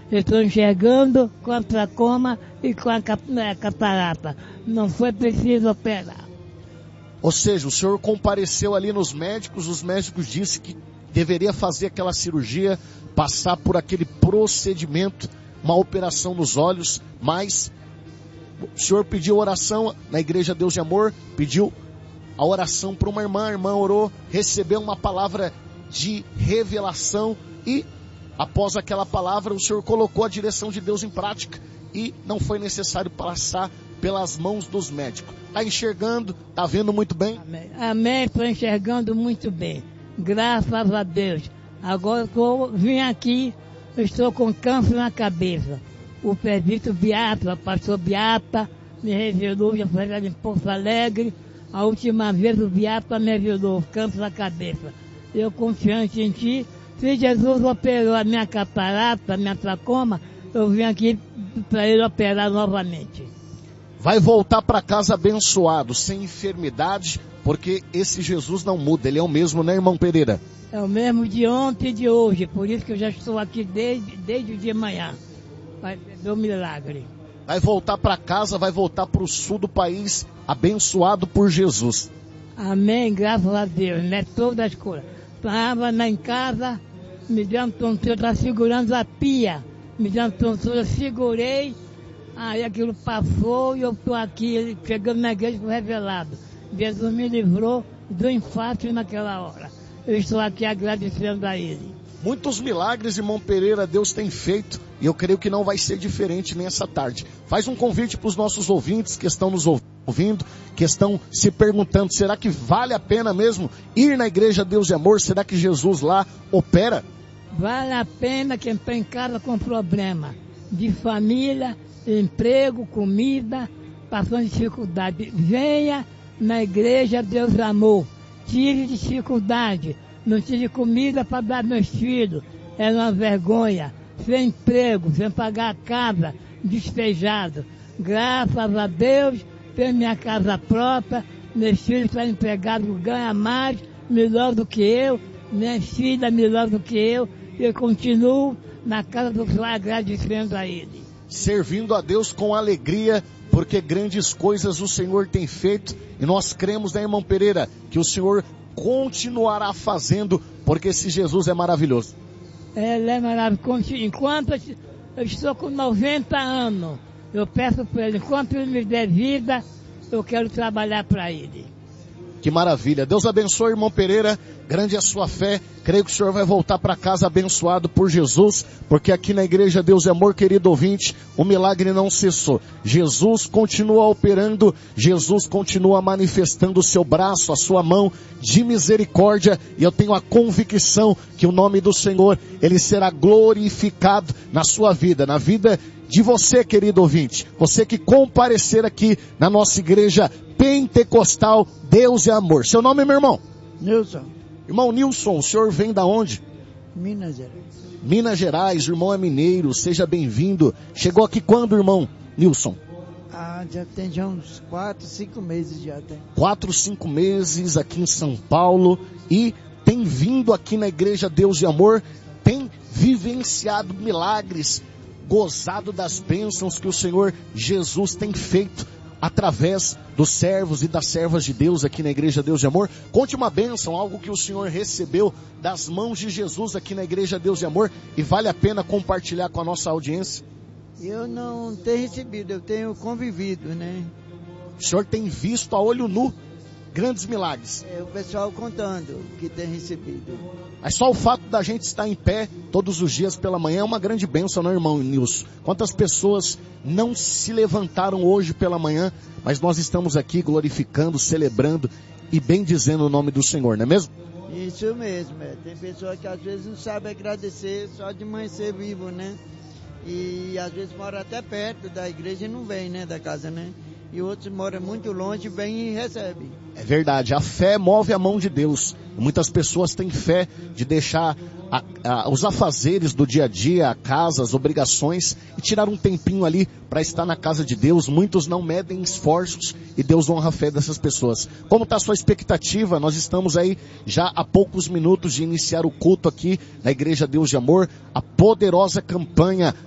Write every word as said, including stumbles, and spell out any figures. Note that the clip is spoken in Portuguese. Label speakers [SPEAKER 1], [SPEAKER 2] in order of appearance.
[SPEAKER 1] Eu estou enxergando com a tracoma e com a catarata. Não foi preciso operar.
[SPEAKER 2] Ou seja, o senhor compareceu ali nos médicos, os médicos disseram que deveria fazer aquela cirurgia, passar por aquele procedimento, uma operação nos olhos, mas o senhor pediu oração na Igreja Deus de Amor, pediu a oração para uma irmã, a irmã orou, recebeu uma palavra de revelação e após aquela palavra o senhor colocou a direção de Deus em prática e não foi necessário passar pelas mãos dos médicos. Está enxergando? Está vendo muito bem?
[SPEAKER 1] Amém. Amém, estou enxergando muito bem. Graças a Deus. Agora eu vim aqui, eu estou com câncer na cabeça. O presbítero Biapa, o pastor Biapa, me revelou, já foi em Porto Alegre. A última vez o Biapa me revelou câncer na cabeça. Eu confiante em ti. Se Jesus operou a minha catarata, a minha tracoma, eu vim aqui para ele operar novamente.
[SPEAKER 2] Vai voltar para casa abençoado, sem enfermidade, porque esse Jesus não muda, ele é o mesmo, né, irmão Pereira?
[SPEAKER 1] É o mesmo de ontem e de hoje, por isso que eu já estou aqui desde, desde o dia de manhã. Vai ver um milagre.
[SPEAKER 2] Vai voltar para casa, vai voltar para o sul do país, abençoado por Jesus.
[SPEAKER 1] Amém, graças a Deus, né? Todas as coisas. Estava lá em casa, me deu uma tontura, estava segurando a pia. Me deu uma tontura, segurei, aí aquilo passou e eu estou aqui, chegando na igreja foi revelado. Jesus me livrou do infarto naquela hora. Eu estou aqui agradecendo a Ele.
[SPEAKER 2] Muitos milagres, irmão Pereira, Deus tem feito e eu creio que não vai ser diferente nessa tarde. Faz um convite para os nossos ouvintes que estão nos ouvindo, que estão se perguntando, será que vale a pena mesmo ir na Igreja Deus de Amor? Será que Jesus lá opera?
[SPEAKER 1] Vale a pena quem está em casa com problema de família, emprego, comida, passando dificuldade. Venha na Igreja Deus de Amor. Tive dificuldade, não tive comida para dar meus filhos, era uma vergonha, sem emprego, sem pagar a casa, despejado. Graças a Deus, tenho minha casa própria, meus filhos estão empregados, ganham mais, melhor do que eu, minha filha melhor do que eu, e eu continuo na casa do Senhor agradecendo a Ele.
[SPEAKER 2] Servindo a Deus com alegria, porque grandes coisas o Senhor tem feito, e nós cremos, né, irmão Pereira, que o Senhor continuará fazendo, porque esse Jesus é maravilhoso.
[SPEAKER 1] Ele é maravilhoso. Enquanto eu estou com noventa anos, eu peço para Ele, enquanto Ele me der vida, eu quero trabalhar para Ele.
[SPEAKER 2] Que maravilha. Deus abençoe, irmão Pereira. Grande é a sua fé. Creio que o senhor vai voltar para casa abençoado por Jesus, porque aqui na Igreja Deus é Amor, querido ouvinte, o milagre não cessou. Jesus continua operando, Jesus continua manifestando o seu braço, a sua mão de misericórdia, e eu tenho a convicção que o nome do Senhor, ele será glorificado na sua vida, na vida de você, querido ouvinte, você que comparecer aqui na nossa igreja pentecostal Deus é Amor. Seu nome, meu irmão?
[SPEAKER 3] Nilson.
[SPEAKER 2] Irmão Nilson, o senhor vem da onde?
[SPEAKER 3] Minas Gerais.
[SPEAKER 2] Minas Gerais, o irmão é mineiro, seja bem-vindo. Chegou aqui quando, irmão Nilson?
[SPEAKER 3] Ah, já tem já uns quatro, cinco meses já tem.
[SPEAKER 2] Quatro, cinco meses aqui em São Paulo e tem vindo aqui na Igreja Deus de Amor, tem vivenciado milagres, gozado das bênçãos que o Senhor Jesus tem feito através dos servos e das servas de Deus aqui na Igreja Deus de Amor. Conte uma bênção, algo que o Senhor recebeu das mãos de Jesus aqui na Igreja Deus de Amor e vale a pena compartilhar com a nossa audiência.
[SPEAKER 3] Eu não tenho recebido, eu tenho convivido, né?
[SPEAKER 2] O Senhor tem visto a olho nu grandes milagres.
[SPEAKER 3] É o pessoal contando que tem recebido.
[SPEAKER 2] Mas só o fato da gente estar em pé todos os dias pela manhã é uma grande bênção, não, irmão Nilson? Quantas pessoas não se levantaram hoje pela manhã, mas nós estamos aqui glorificando, celebrando e bendizendo o nome do Senhor, não é mesmo?
[SPEAKER 3] Isso mesmo, é. Tem pessoas que às vezes não sabem agradecer só de amanhecer vivo, né? E às vezes mora até perto da igreja e não vem, né, da casa, né? E outros moram muito longe, vêm e recebem.
[SPEAKER 2] É verdade, a fé move a mão de Deus. Muitas pessoas têm fé de deixar a, a, os afazeres do dia a dia, a casa, as obrigações, e tirar um tempinho ali para estar na casa de Deus. Muitos não medem esforços e Deus honra a fé dessas pessoas. Como está a sua expectativa? Nós estamos aí já há poucos minutos de iniciar o culto aqui na Igreja Deus de Amor, a poderosa campanha